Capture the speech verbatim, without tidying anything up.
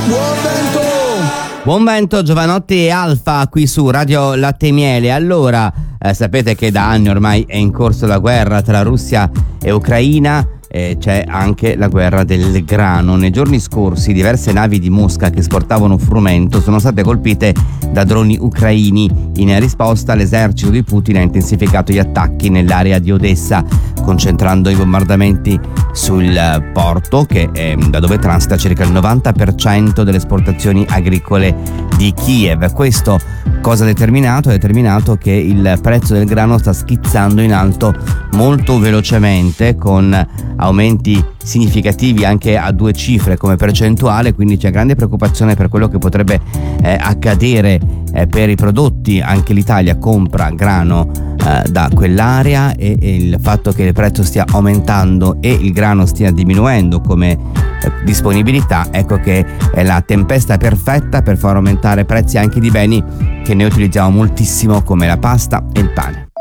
Buon vento! Buon vento, Giovanotti e Alfa qui su Radio Latte e Miele. Allora, eh, sapete che da anni ormai è in corso la guerra tra Russia e Ucraina. Eh, c'è anche la guerra del grano. Nei giorni scorsi diverse navi di Mosca che esportavano frumento sono state colpite da droni ucraini. In risposta l'esercito di Putin ha intensificato gli attacchi nell'area di Odessa, concentrando i bombardamenti sul porto, che è da dove transita circa il novanta per cento delle esportazioni agricole di Kiev. Questo cosa ha determinato? Ha determinato che il prezzo del grano sta schizzando in alto molto velocemente, con aumenti significativi anche a due cifre come percentuale, quindi c'è grande preoccupazione per quello che potrebbe eh, accadere eh, per i prodotti. Anche l'Italia compra grano eh, da quell'area e, e il fatto che il prezzo stia aumentando e il grano stia diminuendo come eh, disponibilità, ecco che è la tempesta perfetta per far aumentare prezzi anche di beni che noi utilizziamo moltissimo come la pasta e il pane.